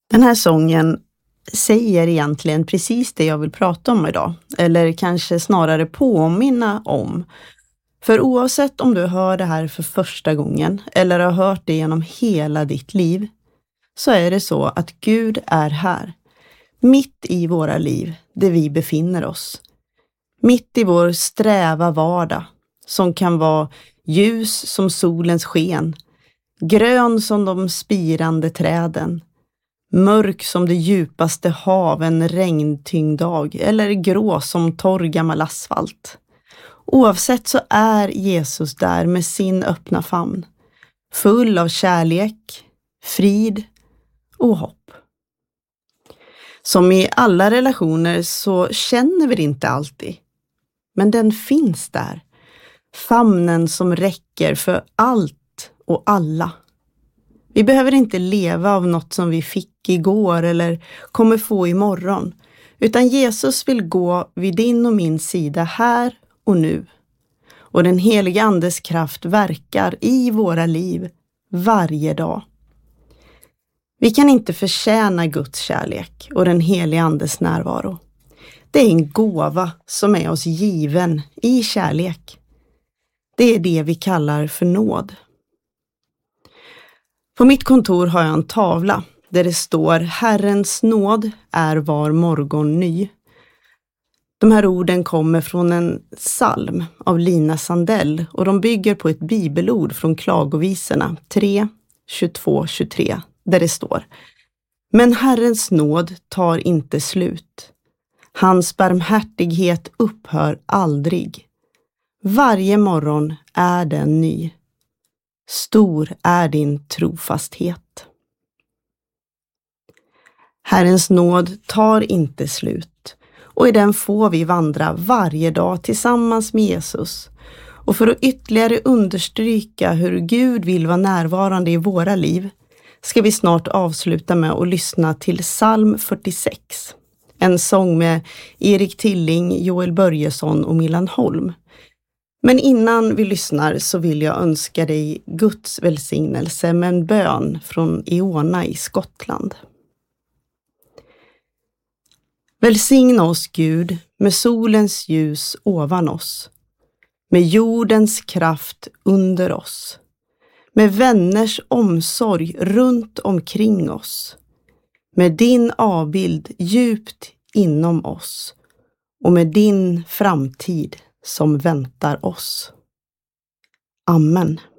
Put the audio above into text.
Den här sången säger egentligen precis det jag vill prata om idag. Eller kanske snarare påminna om. För oavsett om du hör det här för första gången eller har hört det genom hela ditt liv, så är det så att Gud är här. Mitt i våra liv, där vi befinner oss. Mitt i vår sträva vardag, som kan vara ljus som solens sken, grön som de spirande träden, mörk som det djupaste hav en regntyngd dag eller grå som torr gammal asfalt. Oavsett så är Jesus där med sin öppna famn, full av kärlek, frid och hopp. Som i alla relationer så känner vi det inte alltid, men den finns där. Famnen som räcker för allt och alla. Vi behöver inte leva av något som vi fick igår eller kommer få imorgon, utan Jesus vill gå vid din och min sida här och nu. Och den heliga Andes kraft verkar i våra liv varje dag. Vi kan inte förtjäna Guds kärlek och den heliga Andes närvaro. Det är en gåva som är oss given i kärlek. Det är det vi kallar för nåd. På mitt kontor har jag en tavla där det står Herrens nåd är var morgon ny. De här orden kommer från en psalm av Lina Sandell och de bygger på ett bibelord från Klagovisorna 3, 22-23 där det står: Men Herrens nåd tar inte slut. Hans barmhärtighet upphör aldrig. Varje morgon är den ny. Stor är din trofasthet. Herrens nåd tar inte slut och i den får vi vandra varje dag tillsammans med Jesus. Och för att ytterligare understryka hur Gud vill vara närvarande i våra liv ska vi snart avsluta med att lyssna till psalm 46. En sång med Erik Tilling, Joel Börjesson och Milan Holm. Men innan vi lyssnar så vill jag önska dig Guds välsignelse med en bön från Iona i Skottland. Välsigna oss Gud med solens ljus ovan oss, med jordens kraft under oss, med vänners omsorg runt omkring oss, med din avbild djupt inom oss och med din framtid som väntar oss. Amen.